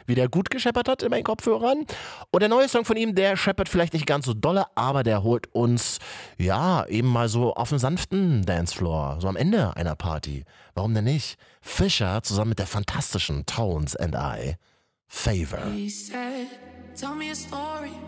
wie der gut gescheppert hat in meinen Kopfhörern. Und der neue Song von ihm, der scheppert vielleicht nicht ganz so dolle, aber der holt uns, ja, eben mal so auf einen sanften Dancefloor, so am Ende einer Party. Warum denn nicht? Fisher zusammen mit der fantastischen Tones and I. Favor. He said, tell me a story.